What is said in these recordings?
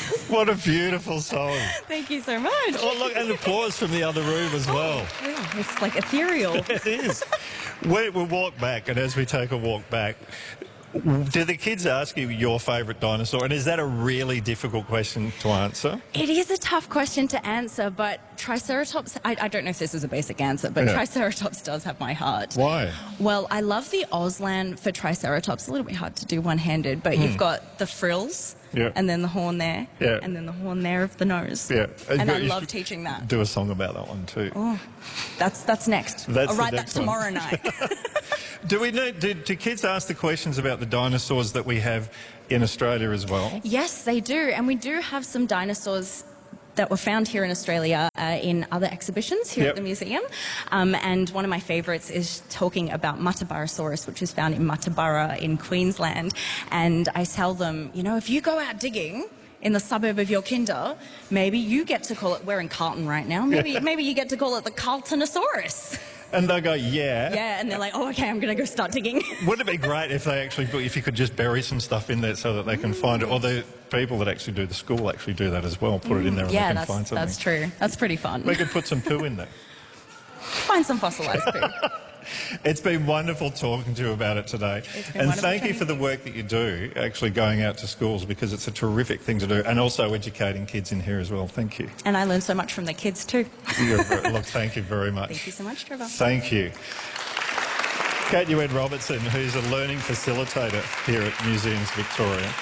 What a beautiful song. Thank you so much. Oh, look, and applause from the other room as well. Yeah, it's like ethereal. It is. We'll walk back, and as we take a walk back, do the kids ask you your favourite dinosaur? And is that a really difficult question to answer? It is a tough question to answer, but Triceratops, I don't know if this is a basic answer, but Yeah. Triceratops does have my heart. Why? Well, I love the Auslan for Triceratops. A little bit hard to do one-handed, but you've got the frills, Yeah. and then the horn there, Yeah. and then the horn there of the nose. Yeah. And I You love should teaching that. Do a song about that one too. Oh, that's next. That's I'll the write that next one. tomorrow night. Do kids ask the questions about the dinosaurs that we have in Australia as well? Yes, they do. And we do have some dinosaurs that were found here in Australia in other exhibitions here Yep. at the museum. And one of my favourites is talking about Muttaburrasaurus, which is found in Muttaburra in Queensland. And I tell them, you know, if you go out digging in the suburb of your kinder, maybe you get to call it, we're in Carlton right now, maybe you get to call it the Carltonosaurus. And they go, yeah. Yeah, and they're like, oh, okay, I'm going to go start digging. Wouldn't it be great if if you could just bury some stuff in there so that they can find it? Or the people that actually do the school actually do that as well, put it in there and Yeah, they can find something. that's true. That's pretty fun. We could put some poo in there. Find some fossilised poo. It's been wonderful talking to you about it today. been And wonderful thank you for the work that you do, actually going out to schools, because it's a terrific thing to do, and also educating kids in here as well. Thank you. And I learned so much from the kids too. Look, thank you very much. Thank you so much, Trevor. Thank you. Kate Ewen Robertson, who's a learning facilitator here at Museums Victoria.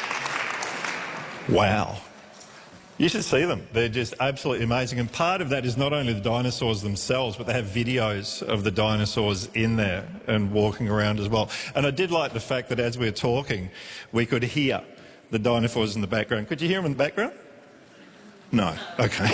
Wow. You should see them. They're just absolutely amazing. And part of that is not only the dinosaurs themselves, but they have videos of the dinosaurs in there and walking around as well. And I did like the fact that as we were talking, we could hear the dinosaurs in the background. Could you hear them in the background? No. Okay.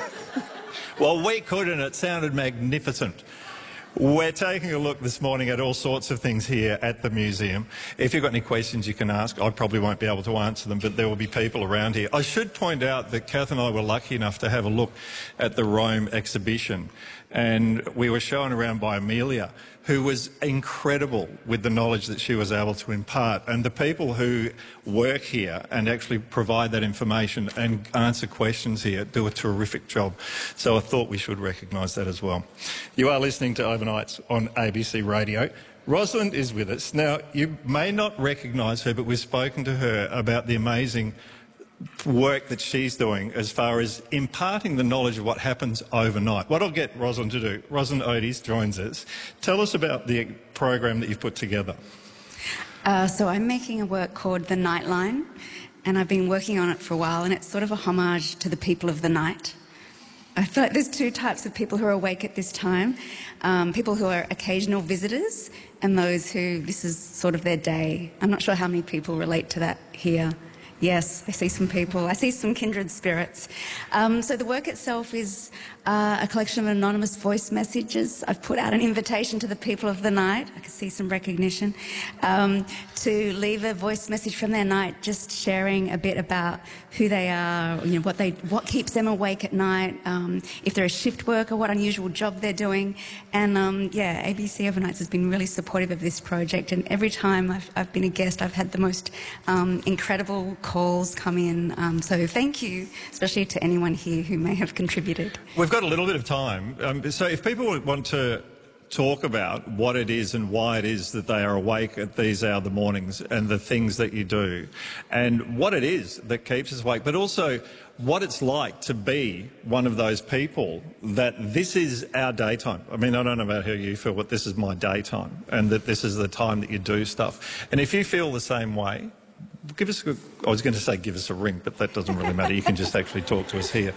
Well, we could, and it sounded magnificent. We're taking a look this morning at all sorts of things here at the museum. If you've got any questions you can ask, I probably won't be able to answer them, but there will be people around here. I should point out that Kath and I were lucky enough to have a look at the Rome exhibition, and we were shown around by Amelia, who was incredible with the knowledge that she was able to impart. And the people who work here and actually provide that information and answer questions here do a terrific job. So I thought we should recognise that as well. You are listening to Overnights on ABC Radio. Rosalind is with us. Now, you may not recognise her, but we've spoken to her about the amazing work that she's doing as far as imparting the knowledge of what happens overnight. What I'll get Rosalind to do, Rosalind Otis joins us. Tell us about the program that you've put together. So I'm making a work called The Nightline, and I've been working on it for a while, and it's sort of a homage to the people of the night. I feel like there's two types of people who are awake at this time. People who are occasional visitors and those who this is sort of their day. I'm not sure how many people relate to that here. Yes, I see some people. I see some kindred spirits. So the work itself is a collection of anonymous voice messages. I've put out an invitation to the people of the night. I can see some recognition. To leave a voice message from their night, just sharing a bit about who they are, you know, what keeps them awake at night, if they're a shift worker, what unusual job they're doing. And yeah, ABC Overnights has been really supportive of this project. And every time I've been a guest, I've had the most incredible calls come in. So thank you, especially to anyone here who may have contributed. We've got a little bit of time. So if people want to talk about what it is and why it is that they are awake at these hour of the mornings and the things that you do and what it is that keeps us awake, but also what it's like to be one of those people that this is our daytime. I mean, I don't know about how you feel, but this is my daytime and that this is the time that you do stuff. And if you feel the same way, give us I was going to say give us a ring, but that doesn't really matter. You can just actually talk to us here.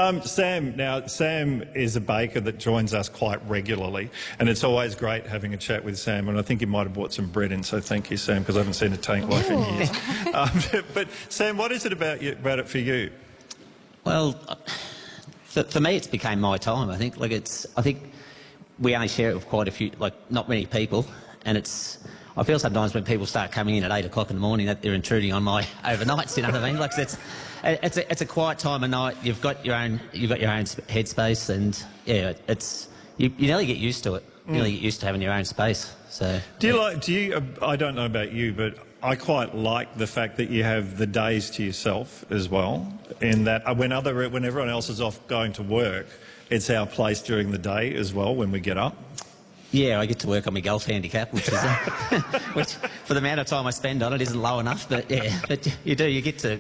Sam is a baker that joins us quite regularly, and it's always great having a chat with Sam, and I think he might have brought some bread in, so thank you, Sam, because I haven't seen a tank loaf in years. But Sam, what is it about it for you? Well, for me, it's became my time, I think. I think we only share it with quite a few, not many people, and I feel sometimes when people start coming in at 8 o'clock in the morning that they're intruding on my overnights. You know what I mean? It's a quiet time of night. You've got your own headspace, and yeah, you nearly get used to it. You nearly get used to having your own space. So do you? I don't know about you, but I quite like the fact that you have the days to yourself as well, in that when everyone else is off going to work, it's our place during the day as well when we get up. Yeah, I get to work on my golf handicap, which is which for the amount of time I spend on it isn't low enough. But yeah, but you get to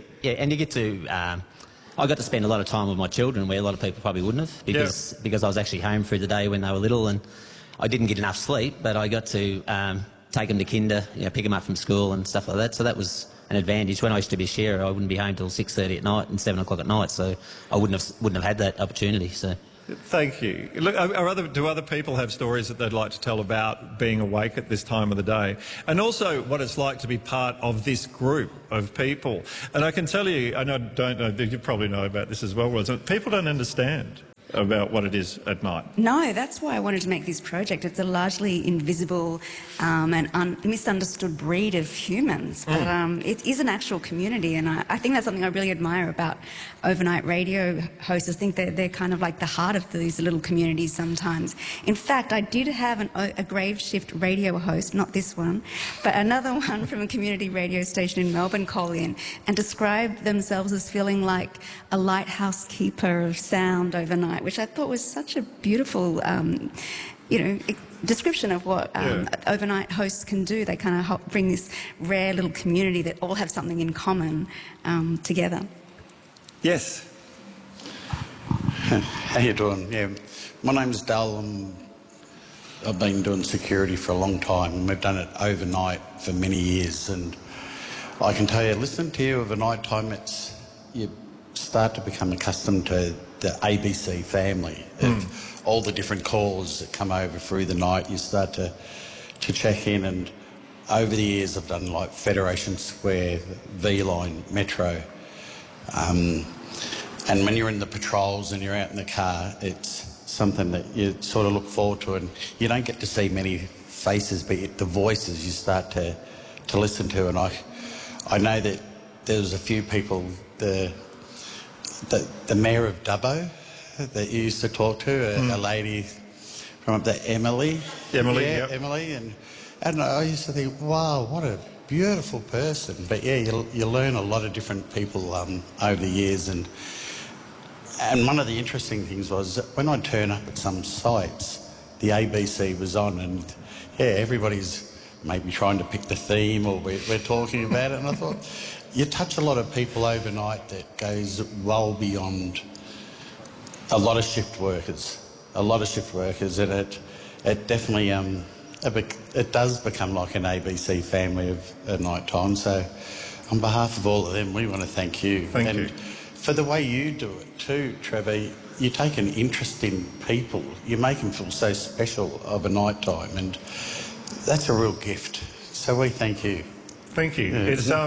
I got to spend a lot of time with my children where a lot of people probably wouldn't have because I was actually home through the day when they were little and I didn't get enough sleep, but I got to take them to kinder, pick them up from school and stuff like that. So that was an advantage. When I used to be a sharer, I wouldn't be home till 6:30 at night and 7 o'clock at night, so I wouldn't have had that opportunity. So. Thank you. Look, do other people have stories that they'd like to tell about being awake at this time of the day? And also what it's like to be part of this group of people. And I can tell you, and I don't know, you probably know about this as well, Rosa, people don't understand about what it is at night. No, that's why I wanted to make this project. It's a largely invisible and misunderstood breed of humans, but it is an actual community, and I think that's something I really admire about overnight radio hosts. I think they're kind of like the heart of these little communities sometimes. In fact, I did have a grave shift radio host, not this one, but another one from a community radio station in Melbourne call in and describe themselves as feeling like a lighthouse keeper of sound overnight, which I thought was such a beautiful, description of what overnight hosts can do. They kind of bring this rare little community that all have something in common together. Yes. How you doing? Yeah, my name's Dal. I've been doing security for a long time, and we've done it overnight for many years. And I can tell you, listening to you overnight time, you start to become accustomed to the ABC family of all the different calls that come over through the night. You start to check in, and over the years I've done like Federation Square, V-Line, Metro, and when you're in the patrols and you're out in the car, it's something that you sort of look forward to, and you don't get to see many faces, but the voices you start to listen to. And I know that there's a few people, the mayor of Dubbo that you used to talk to, a lady from up there, Emily. Emily, yeah. Emily, and I used to think, wow, what a beautiful person. But yeah, you learn a lot of different people over the years, and one of the interesting things was that when I turn up at some sites, the ABC was on, and yeah, everybody's maybe trying to pick the theme, or we're talking about it, and I thought, you touch a lot of people overnight that goes well beyond a lot of shift workers, and it definitely it does become like an ABC family at night time. So on behalf of all of them, we want to thank you. Thank you. For the way you do it too, Trevor. You take an interest in people. You make them feel so special of a night time, and that's a real gift. So we thank you. Thank you. Yeah. It's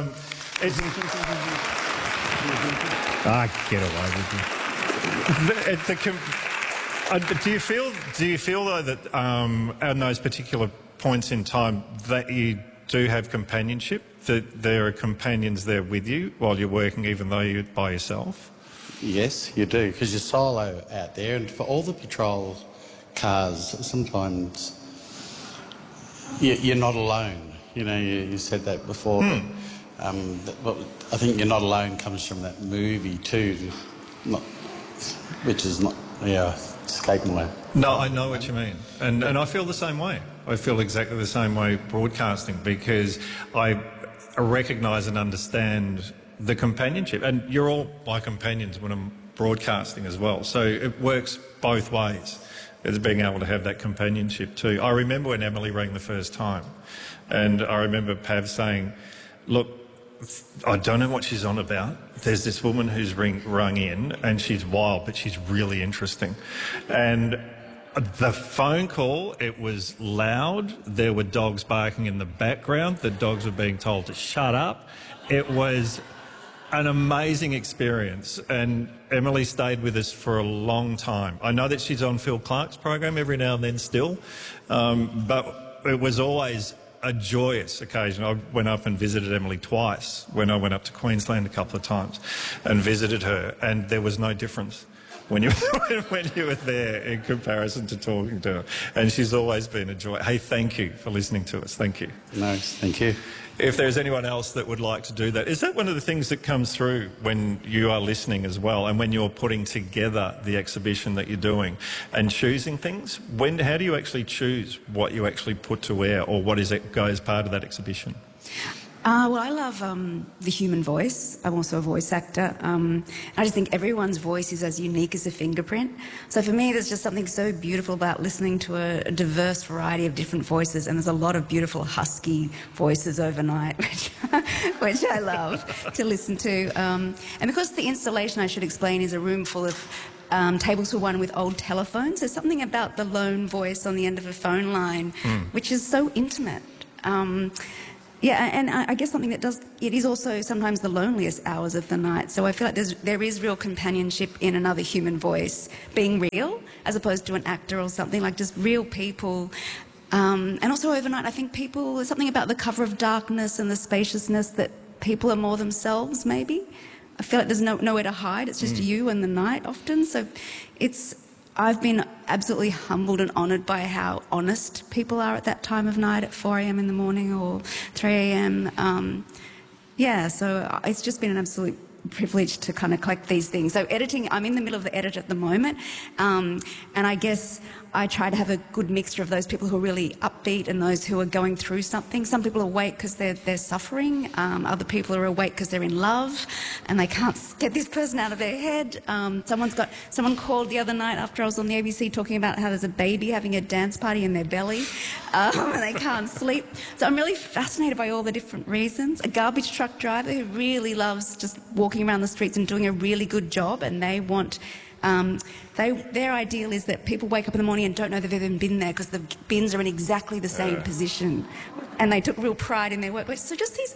Get away with you. Do you feel though that on those particular points in time that you do have companionship, that there are companions there with you while you're working, even though you're by yourself? Yes, you do, because you're solo out there, and for all the patrol cars, sometimes you're not alone. You said that before. But I think you're not alone comes from that movie too, which is not, escaping my... No, I know what you mean. And I feel the same way. I feel exactly the same way broadcasting, because I recognise and understand the companionship. And you're all my companions when I'm broadcasting as well. So it works both ways. It's being able to have that companionship too. I remember when Emily rang the first time, and I remember Pav saying, look, I don't know what she's on about. There's this woman who's rung in, and she's wild, but she's really interesting. And the phone call, it was loud. There were dogs barking in the background. The dogs were being told to shut up. It was an amazing experience, and Emily stayed with us for a long time. I know that she's on Phil Clark's program every now and then still, but it was always a joyous occasion. I went up and visited Emily twice when I went up to Queensland a couple of times and visited her, and there was no difference. when you when you were there in comparison to talking to her. And she's always been a joy. Hey, thank you for listening to us. Thank you. No, thank you. If there's anyone else that would like to do that, is that one of the things that comes through when you are listening as well, and when you're putting together the exhibition that you're doing and choosing things? How do you actually choose what you actually put to air, or what goes part of that exhibition? Well, I love the human voice. I'm also a voice actor. I just think everyone's voice is as unique as a fingerprint. So for me, there's just something so beautiful about listening to a diverse variety of different voices, and there's a lot of beautiful husky voices overnight, which I love to listen to. And because the installation, I should explain, is a room full of tables for one with old telephones, there's something about the lone voice on the end of a phone line which is so intimate. Yeah, and I guess something that it is also sometimes the loneliest hours of the night. So I feel like there is real companionship in another human voice being real, as opposed to an actor or something, like just real people. And also overnight, I think there's something about the cover of darkness and the spaciousness that people are more themselves, maybe. I feel like there's nowhere to hide. It's just you and the night often. So I've been absolutely humbled and honoured by how honest people are at that time of night at 4 a.m. in the morning or 3 a.m. So it's just been an absolute privilege to kind of collect these things. So editing, I'm in the middle of the edit at the moment, and I guess I try to have a good mixture of those people who are really upbeat and those who are going through something. Some people are awake because they're suffering. Other people are awake because they're in love and they can't get this person out of their head. Someone called the other night after I was on the ABC talking about how there's a baby having a dance party in their belly and they can't sleep. So I'm really fascinated by all the different reasons. A garbage truck driver who really loves just walking around the streets and doing a really good job, and they want... their ideal is that people wake up in the morning and don't know they've even been there because the bins are in exactly the same position, and they took real pride in their work. So just these,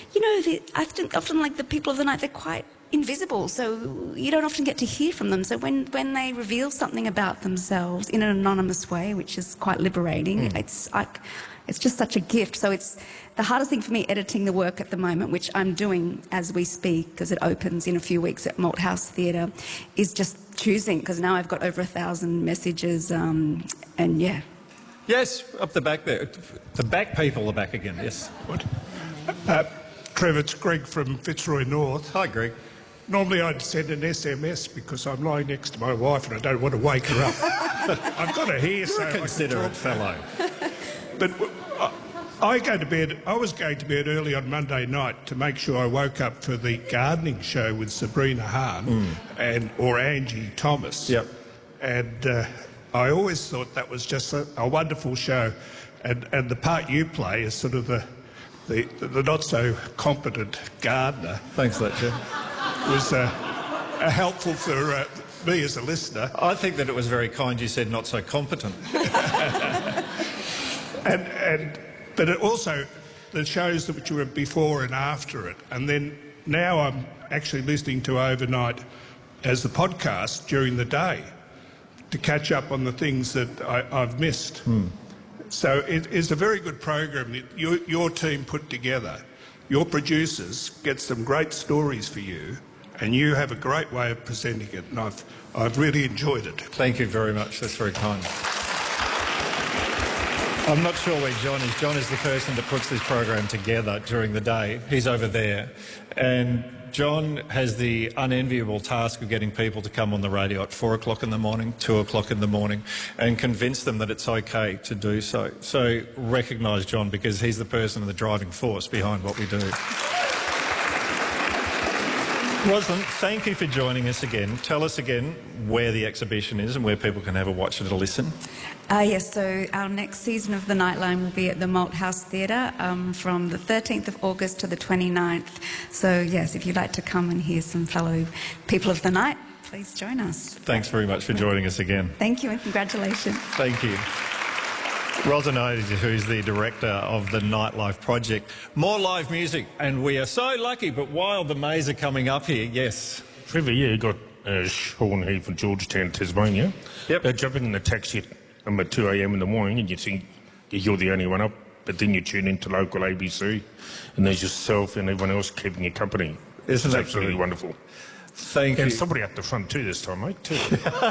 often like the people of the night, they're quite invisible, so you don't often get to hear from them. So when they reveal something about themselves in an anonymous way, which is quite liberating, it's just such a gift. So it's the hardest thing for me editing the work at the moment, which I'm doing as we speak because it opens in a few weeks at Malthouse Theatre, is just choosing, because now I've got over 1,000 messages and yeah. Yes, up the back there. The back people are back again, yes. Trevor, it's Greg from Fitzroy North. Hi, Greg. Normally I'd send an SMS because I'm lying next to my wife and I don't want to wake her up. I've got her here, so You're a considerate fellow. But I was going to bed early on Monday night to make sure I woke up for the gardening show with Sabrina Hahn or Angie Thomas. Yep. And I always thought that was just a wonderful show. And the part you play is sort of the not so competent gardener. Thanks for that, Jim. Was helpful for me as a listener. I think that it was very kind you said not so competent. But it also, the shows which were before and after it, and then now I'm actually listening to overnight as the podcast during the day to catch up on the things that I've missed. So it is a very good program that your team put together. Your producers get some great stories for you, and you have a great way of presenting it, and I've really enjoyed it. Thank you very much. That's very kind. I'm not sure where John is. John is the person that puts this program together during the day. He's over there. And John has the unenviable task of getting people to come on the radio at 4 o'clock in the morning, 2 o'clock in the morning, and convince them that it's okay to do so. So recognise John, because he's the person, the driving force behind what we do. Rosalind, thank you for joining us again. Tell us again where the exhibition is and where people can have a watch and a listen. Yes, so our next season of The Nightline will be at the Malthouse Theatre from the 13th of August to the 29th. So, yes, if you'd like to come and hear some fellow people of the night, please join us. Thanks very much for joining us again. Thank you and congratulations. Thank you. Rosalind, who's the director of the Nightlife Project. More live music, and we are so lucky, but while the Mays are coming up here, yes. Trevor, you got Sean here from Georgetown, Tasmania. Yep. They're jumping in the taxi at 2 a.m. in the morning, and you think you're the only one up, but then you tune into local ABC, and there's yourself and everyone else keeping you company. Isn't it's that absolutely good? Wonderful. Thank you. And somebody at the front too this time, mate. Too.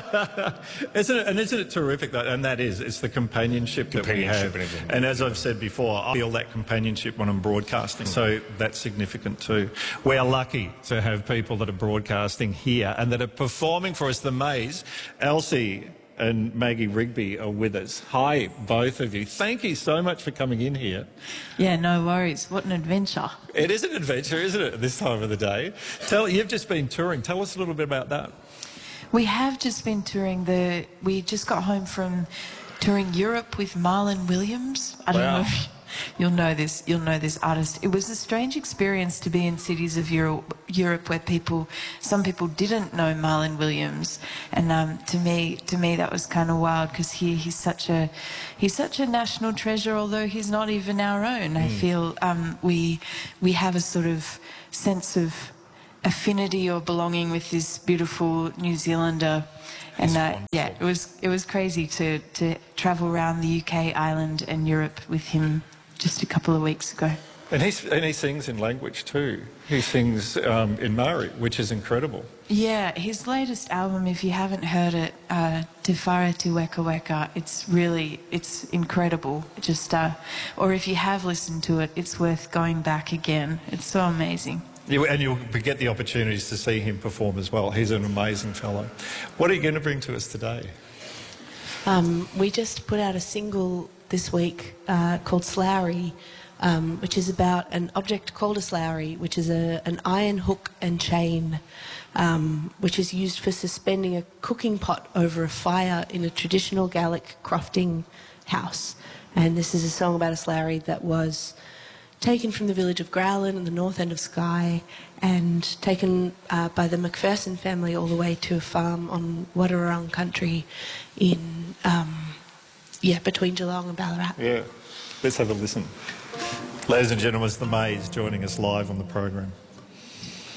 Isn't it terrific? And that is, it's the companionship that we have. And as I've said before, I feel that companionship when I'm broadcasting. So that's significant too. We are lucky to have people that are broadcasting here and that are performing for us. The Mays, Elsie and Maggie Rigby are with us. Hi, both of you. Thank you so much for coming in here. Yeah, no worries. What an adventure. It is an adventure, isn't it, at this time of the day? You've just been touring. Tell us a little bit about that. We have just been touring we just got home from touring Europe with Marlon Williams. I don't know if you'll know this artist. It was a strange experience to be in cities of Europe where some people didn't know Marlon Williams, and to me that was kind of wild because he's such a national treasure, although he's not even our own. I feel we have a sort of sense of affinity or belonging with this beautiful New Zealander. And it was crazy to travel around the UK, Ireland and Europe with him just a couple of weeks ago. And he sings in language too. He sings in Maori, which is incredible. Yeah, his latest album, if you haven't heard it, Te Whare Te Weka Weka, it's incredible. Or if you have listened to it, it's worth going back again. It's so amazing. And you'll get the opportunities to see him perform as well. He's an amazing fellow. What are you going to bring to us today? We just put out a single this week called Slowry, which is about an object called a slowry, which is an iron hook and chain, which is used for suspending a cooking pot over a fire in a traditional Gaelic crofting house. And this is a song about a slowry that was taken from the village of Growlin in the north end of Skye and taken by the Macpherson family all the way to a farm on Wadawurrung country in, between Geelong and Ballarat. Yeah, let's have a listen. Ladies and gentlemen, it's the Mays joining us live on the program.